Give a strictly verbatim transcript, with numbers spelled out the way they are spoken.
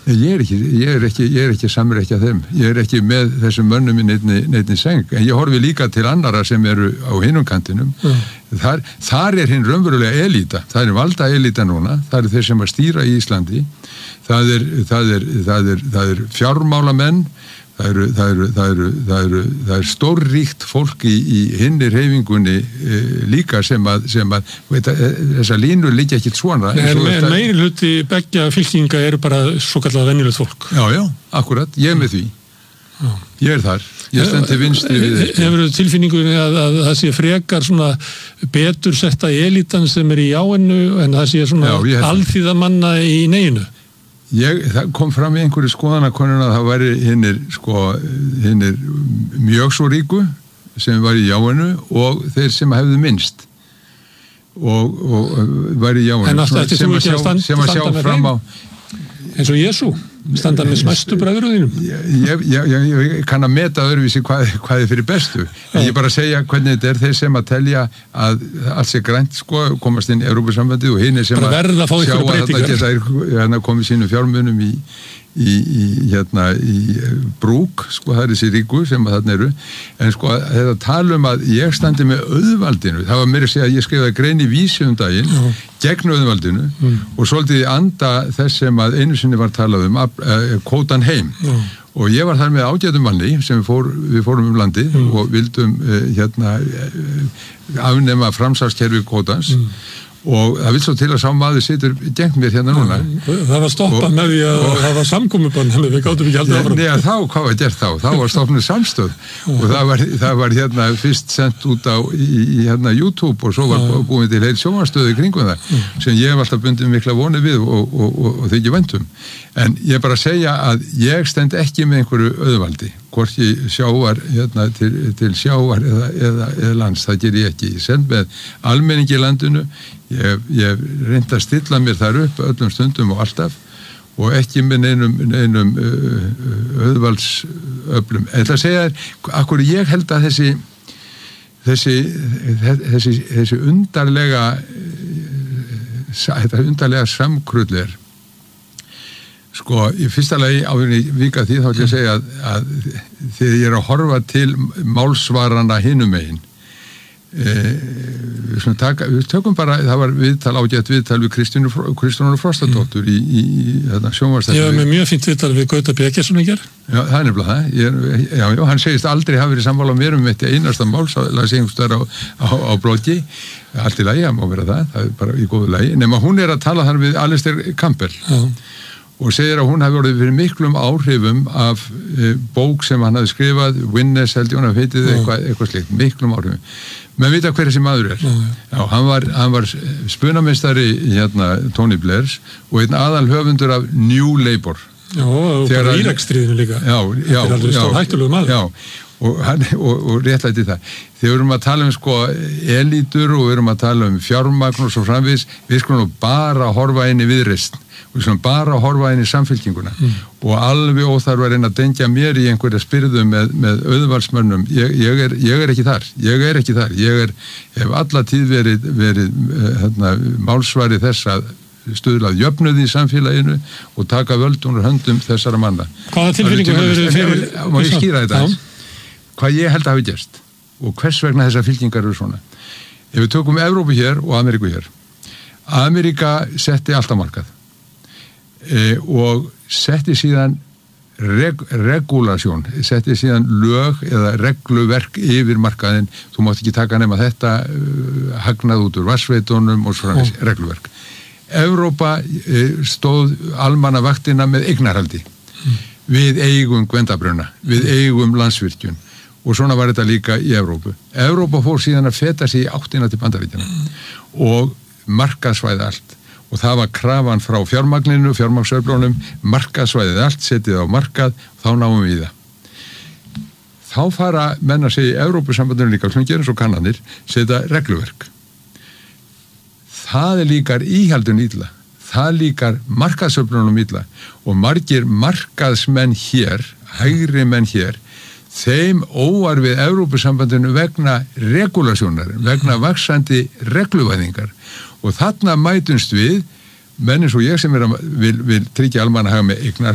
Ég er ekki, ég er ekki, ég er ekki samrekja þeim. Ég er ekki með þessum mönnum í neinni, neinni seng. En ég horfi líka til annara sem eru á hinum kantinum. Mm. Þar, þar er hinn raunverulega elíta. Það er valda elíta núna. Það er þeir sem að stýra í Íslandi. Það er, það er, það er, það er fjármálamenn. Það eru, það eru, það eru, það eru, það er stórríkt fólk í, í hinni hreyfingunni e, líka sem að, sem að veit, þessar línur liggja ekki svona. Nei, en en meiri hluti beggja fylkinga eru bara svo kallað venjulegt fólk. Já, já, akkurat, ég er með því. Já. Ég er þar. Ég stend til vinstri við þetta. Hefur þú tilfinningunni að, að það sé frekar svona betur setta elítan sem er í jáinu en það sé svona alþýðamanna í neginu? Ég, það kom fram í einhverju skoðanakonun að það væri hinnir sko, hinnir mjög svo ríku sem var í jáinu og þeir sem hefðu minnst og, og væri í jáinu sem að sjá, stand, sem að sjá fram á eins og Jesú standa með smæstu bræðurðinum. Ég, ég, ég, ég kann að meta öðruvísi hvað, hvað er fyrir bestu. En ég bara segja hvernig þetta er þeir sem að telja að allt sé grænt sko, komast inn í Evrópusambandið og hinn er sem bara að að sjá að þetta geta hérna, komið sínu fjármunum í, í, í, hérna, í brúk, sko það er þessi ríku sem að þarna eru. En sko þetta tala um að ég standi með auðvaldinu. Það var mér að segja að ég skrifaði grein í Vísi um daginn Já. gegn auðvaldinu mm. og svolítið í anda þess sem að einu sinni var talað um uh, kvótan heim mm. og ég var þar með ágætum manni sem við, fór, við fórum um landið mm. og vildum uh, hérna uh, afnema framsalskerfi kvótans mm. og það vil svo til að sá maður situr gegn mér hérna núna. Það var stoppað með því að og, það var samkomubann við gátum ekki haldið áfram. Nei, þá, hvað var gert þá? Þá var stofnuð samstöð og það var, það var hérna fyrst sendt út á í, í hérna YouTube og svo var búin til heil sjónvarpsstöð í kringum það sem ég hef alltaf bundið mikla vonir við og, og, og, og þykir væntum. En ég bara segja að ég stend ekki með einhverju auðvaldi, hvorki sjávar hérna, til, til sjávar eða, eða, eða lands, það ger ég ekki. Ég send með almenningi í landinu, ég, ég reyndi að stilla mér þar upp öllum stundum og alltaf og ekki með neinum, neinum uh, auðvaldsöflum. En það segja þér, akkur ég held að þessi þessi, þessi, þessi undarlega þetta undarlega samkrull er sko, í fyrsta lagi áður í vika því þá ætlum ég að segja að, að þegar ég er að horfa til málsvarana hinum megin e, við, taka, við tökum bara, það var viðtal ágætt viðtal við Kristjánu Frostadóttur í, í, í þetta sjónvarpsþætti. Ég var með mjög fínt viðtal við Gauta Bjeggesson í gerð. Já, það er nefnilega það. Ég, já, já, hann segist aldrei hafa verið sammála mér um þetta einasta máls að segjumstöðar á, á, á bloggi. Allt í lagi, það má vera það, það er bara í góðu lagi. Nema hún er að tala þar við Alistair Campbell. Já. Og segir að hún hafi orðið fyrir miklum áhrifum af e, bók sem hann hafi skrifað, Witness held ég hún hafi heitið eitthvað, eitthvað slikt, miklum áhrifum. Men vita hver þessi maður er. Já, já. Já, hann var, hann var spunameistari hérna, Tony Blairs og einn aðal höfundur af New Labour. Já, og bara Íraksstríðinu líka. Já, já. Þetta er aldrei stór hættulegu maður. Já, og, hann, og, og réttlæti það. Þegar við erum að tala um sko elítur og við erum að tala um fjármagn og svo framvegis, við skulum bara horfa inn í viðreisn. Og svona bara að horfa inn í samfylkinguna mm. og alveg óþarf að reyna að dengja mér í einhverja spyrðu með, með auðvaldsmönnum. Ég, ég, er, ég er ekki þar. Ég er ekki þar. Ég er, hef alla tíð verið, verið hérna, málsvari þess að stuðlað jöfnuði í samfélaginu og taka völdun og höndum þessara manna. Hvaða tilfinningu hefur þið fyrir? Má ég skýra þetta eins? Hvað ég held að hafi gerst og hvers vegna þessar fylkingar eru svona. Ef við tökum Evrópu hér og Ameríku hér. Ameríka setti alltaf markað. E, og setti síðan reg, regulasjón, setti síðan lög eða regluverk yfir markaðin, þú mátt ekki taka nema þetta uh, hagnað út úr vassveitunum og svona oh. regluverk. Evrópa e, stóð almanna vaktina með eignarhaldi. Mm. Við eigum Gvendabrunna, við eigum Landsvirkjun og svona var þetta líka í Evrópu. Evrópa fór síðan að feta sig í áttina til Bandaríkjanna mm. og markaðsvæði allt. Og það var krafan frá fjármagninu, fjármagnsöflunum, markaðsvæðið allt, setið á markað, þá náum við það. Þá fara menn að segja í Evrópusambandinu líka, sem gerir svo kannanir, setja regluverk. Það er líkar íhaldun illa, það líkar markaðsöflunum illa og margir markaðsmenn hér, hægri menn hér, þeim óar við Evrópusambandinu vegna regulasjónar, vegna vaxandi regluvæðingar. Og þarna mætumst við menn eins og ég sem er að vil, vil tryggja almannahaga með eignarhaldi